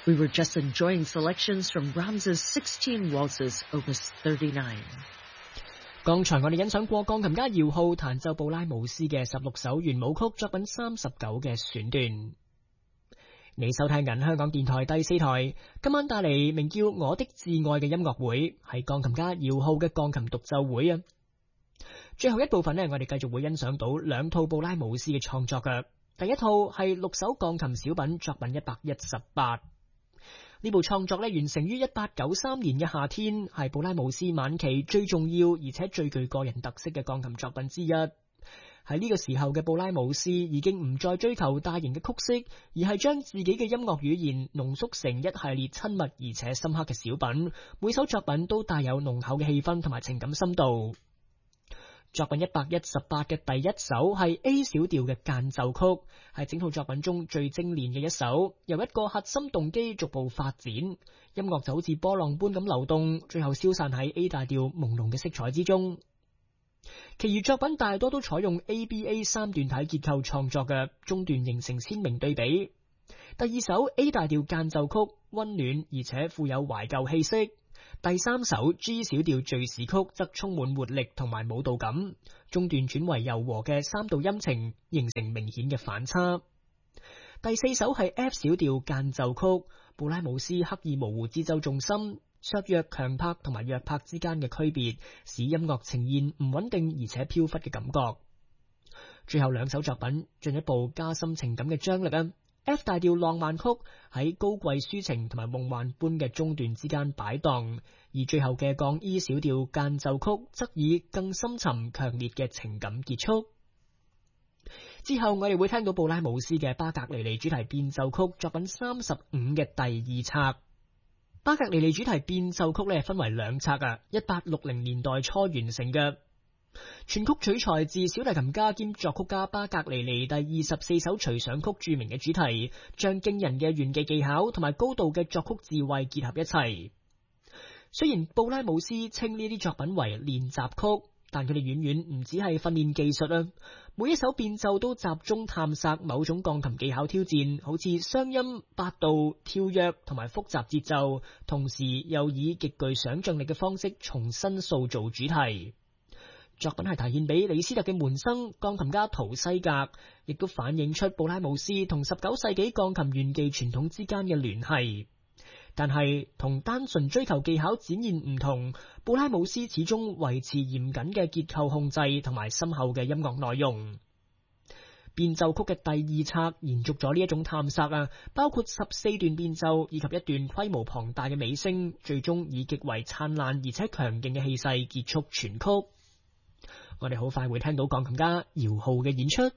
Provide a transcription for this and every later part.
We were just enjoying selections from Brahms's 16 Waltzes, Opus 39. 剛才我哋欣賞過鋼琴家姚浩彈奏布拉姆斯嘅16首圓舞曲作品39嘅選段。你收聽緊香港電台第4台，今晚帶嚟名叫《我的摯愛》嘅音樂會，係鋼琴家姚浩嘅鋼琴獨奏會啊。最後一部分呢，我哋繼續會欣賞到2套布拉姆斯嘅創作嘅。第一套係6首鋼琴小品作品118。呢部創作完成於1893年嘅夏天，係布拉姆斯晚期最重要而且最具個人特色嘅鋼琴作品之一。喺呢個時候嘅布拉姆斯已經唔再追求大型嘅曲式，而係將自己嘅音樂語言濃縮成一系列親密而且深刻嘅小品，每首作品都帶有濃厚嘅氣氛同埋情感深度。作品118嘅第一首係 A 小調嘅間奏曲，係整套作品中最精煉嘅一首，由一個核心動機逐步發展，音樂就好似波浪般咁流動，最後消散喺 A 大調朦朧嘅色彩之中。其餘作品大多都採用 ABA 三段體結構創作嘅，中段形成鮮明對比。第二首 A 大調間奏曲溫暖而且富有懷舊氣息，第三首 G 小調敘事曲則充滿活力同埋舞蹈感，中段轉為柔和嘅三度音程，形成明顯嘅反差。第四首係 F 小調間奏曲，布拉姆斯刻意模糊節奏重心，削弱強拍同埋弱拍之間嘅區別，使音樂呈現唔穩定而且飄忽嘅感覺。最後2首作品進一步加深情感嘅張力啊！F 大調浪漫曲喺高貴抒情同埋夢幻般嘅中段之間擺盪，而最後嘅降 E 小調間奏曲則以更深沉強烈嘅情感結束。之後我哋會聽到布拉姆斯嘅巴格尼尼主題變奏曲作品35嘅第2冊。巴格尼尼主題變奏曲分為2冊啊，1860年代初完成嘅。全曲取材自小提琴家兼作曲家巴格尼尼第24首隨想曲著名嘅主題，將驚人嘅炫技技巧同埋高度嘅作曲智慧結合一齊。雖然布拉姆斯稱呢啲作品為練習曲，但佢哋遠遠唔只係訓練技術啊！每一首變奏都集中探索某種鋼琴技巧挑戰，好似雙音、八度、跳躍同埋複雜節奏，同時又以極具想象力嘅方式重新塑造主題。作品係提獻俾李斯特嘅門生鋼琴家陶西格，亦都反映出布拉姆斯同19世紀鋼琴炫技傳統之間嘅聯繫。但係同單純追求技巧展現唔同，布拉姆斯始終維持嚴謹嘅結構控制同埋深厚嘅音樂內容。變奏曲嘅第2冊延續咗呢一種探索啊，包括14段變奏以及一段規模龐大嘅尾聲，最終以極為燦爛而且強勁嘅氣勢結束全曲。我哋好快會聽到鋼琴家姚浩嘅演出。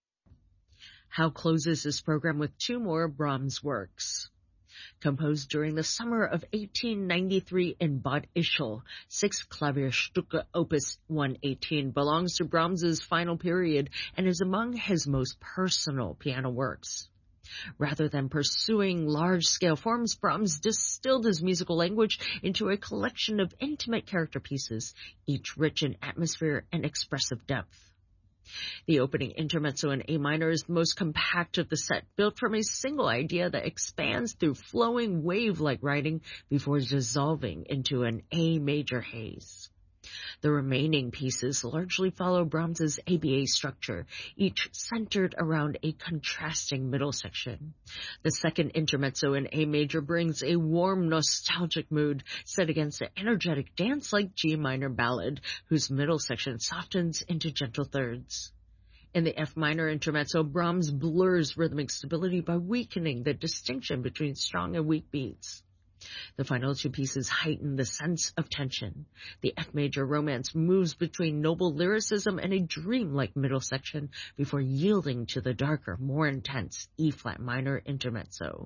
Howe closes this program with 2 more Brahms works. Composed during the summer of 1893 in Bad Ischl, 6 Klavierstücke Opus 118 belongs to Brahms's final period and is among his most personal piano works. Rather than pursuing large-scale forms, Brahms distilled his musical language into a collection of intimate character pieces, each rich in atmosphere and expressive depth. The opening intermezzo in A minor is the most compact of the set, built from a single idea that expands through flowing wave-like writing before dissolving into an A major haze. The remaining pieces largely follow Brahms's ABA structure, each centered around a contrasting middle section. The second intermezzo in A major brings a warm, nostalgic mood set against an energetic dance-like G minor ballad, whose middle section softens into gentle thirds. In the F minor intermezzo, Brahms blurs rhythmic stability by weakening the distinction between strong and weak beats. The final 2 pieces heighten the sense of tension. The F major romance moves between noble lyricism and a dreamlike middle section before yielding to the darker, more intense E-flat minor intermezzo.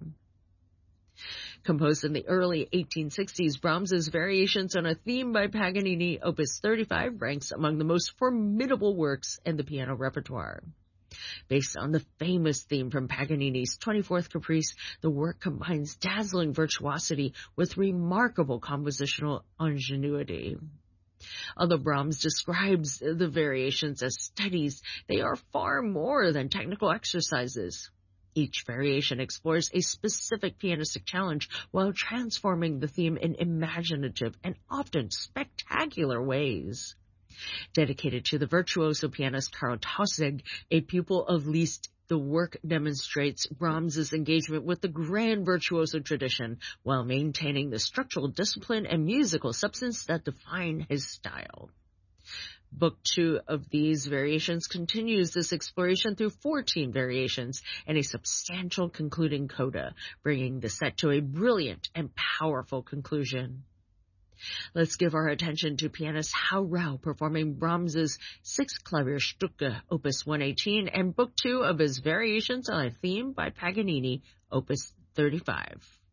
Composed in the early 1860s, Brahms's variations on a theme by Paganini, Opus 35, ranks among the most formidable works in the piano repertoire. Based on the famous theme from Paganini's 24th Caprice, the work combines dazzling virtuosity with remarkable compositional ingenuity. Although Brahms describes the variations as studies, they are far more than technical exercises. Each variation explores a specific pianistic challenge while transforming the theme in imaginative and often spectacular ways. Dedicated to the virtuoso pianist Karl Tausig, a pupil of Liszt, the work demonstrates Brahms's engagement with the grand virtuoso tradition while maintaining the structural discipline and musical substance that define his style. Book 2 of these variations continues this exploration through 14 variations and a substantial concluding coda, bringing the set to a brilliant and powerful conclusion. Let's give our attention to pianist Hao Rao performing Brahms's 6 Klavierstücke, Opus 118, and Book 2 of his Variations on a Theme by Paganini, Opus 35.